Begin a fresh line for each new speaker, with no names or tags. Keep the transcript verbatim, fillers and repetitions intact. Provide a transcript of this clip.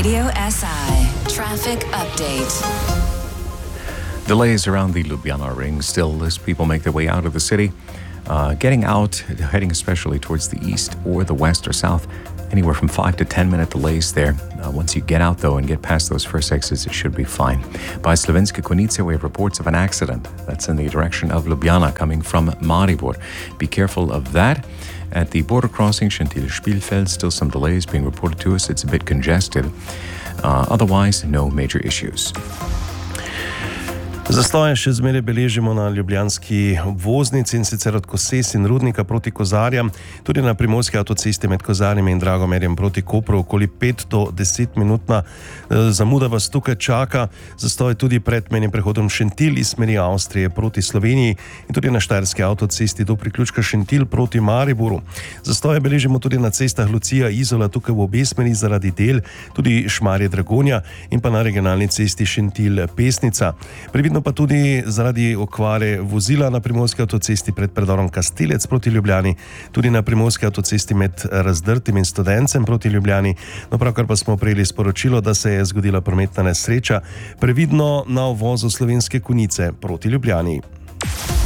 Radio S I Traffic Update.
Delays around the Ljubljana ring still as people make their way out of the city. Uh, getting out, heading especially towards the east or the west or south, anywhere from five to ten minute delays there. Uh, once you get out though and get past those first exits, it should be fine. By Slovenske Konjice, we have reports of an accident that's in the direction of Ljubljana coming from Maribor. Be careful of that. At the border crossing, Šentilj-Špilfeld, still some delays being reported to us. It's a bit congested. Uh, otherwise, no major issues.
Zastoje še zmeraj beležimo na ljubljanski obvoznici in sicer od Koses in Rudnika proti Kozarjam, tudi na primorski avtocesti med Kozarjem in Dragomerjem proti Kopru, okoli pet do deset minutna zamuda vas tukaj čaka. Zastoj tudi pred mejnim prehodom Šentilj iz smeri Avstrije proti Sloveniji in tudi na štajerski avtocesti do priključka Šentilj proti Mariboru. Zastoje beležimo tudi na cestah Lucija Izola tukaj v obe smeri zaradi del, tudi Šmarje Dragonja in pa na regionalni cesti Šentilj Pesnica. Previdno pa tudi zaradi okvare vozila na primorski avtocesti pred predorom Kastelec proti Ljubljani, tudi na primorski avtocesti med Razdrtim in Studencem proti Ljubljani. No, pravkar pa smo prejeli sporočilo, da se je zgodila prometna nesreča, previdno na uvozu Slovenske Konjice proti Ljubljani.